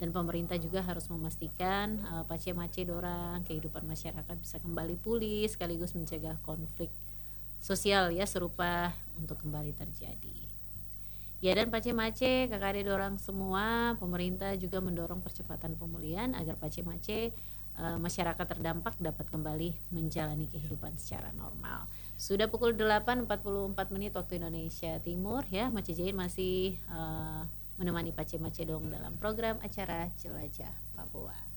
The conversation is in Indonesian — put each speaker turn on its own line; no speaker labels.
dan pemerintah juga harus memastikan pace-mace dorang kehidupan masyarakat bisa kembali pulih sekaligus mencegah konflik sosial ya serupa untuk kembali terjadi. Ya dan pace-mace kakak adik dorang semua, pemerintah juga mendorong percepatan pemulihan agar pace-mace masyarakat terdampak dapat kembali menjalani kehidupan secara normal. Sudah pukul 8.44 waktu Indonesia Timur ya, Mace Jain masih menemani pace-mace dong dalam program acara Jelajah Papua.